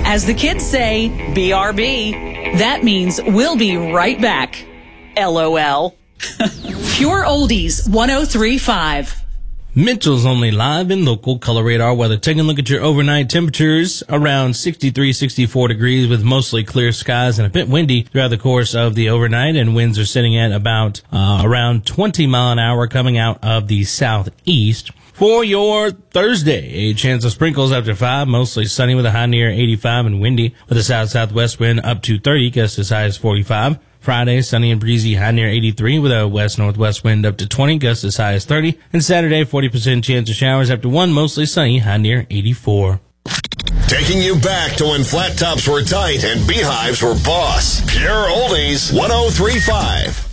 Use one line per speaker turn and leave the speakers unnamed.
As the kids say, BRB. That means we'll be right back. LOL. Pure Oldies 103.5.
Mitchell's only live in local color radar weather. Taking a look at your overnight temperatures, around 63, 64 degrees with mostly clear skies and a bit windy throughout the course of the overnight, and winds are sitting at about around 20 mile an hour coming out of the southeast. For your Thursday, a chance of sprinkles after 5, mostly sunny with a high near 85 and windy with a south-southwest wind up to 30, gusts as high as 45. Friday, sunny and breezy, high near 83 with a west-northwest wind up to 20, gusts as high as 30. And Saturday, 40% chance of showers after 1, mostly sunny, high near 84.
Taking you back to when flat tops were tight and beehives were boss. Pure Oldies 103.5.